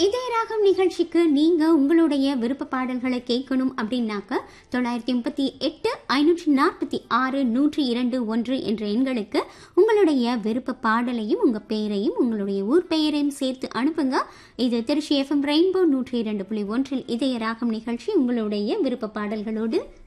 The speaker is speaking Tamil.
இதய ராகம் நிகழ்ச்சிக்கு நீங்க உங்களுடைய விருப்ப பாடல்களை கேட்கணும் அப்படின்னாக்க 938-546-102 என்ற எண்களுக்கு உங்களுடைய விருப்ப பாடலையும் உங்க பெயரையும் உங்களுடைய ஊர் பெயரையும் சேர்த்து அனுப்புங்க. இது திருச்சி FM ரெயின்போ 102.1 இதய ராகம் நிகழ்ச்சி உங்களுடைய விருப்ப பாடல்களோடு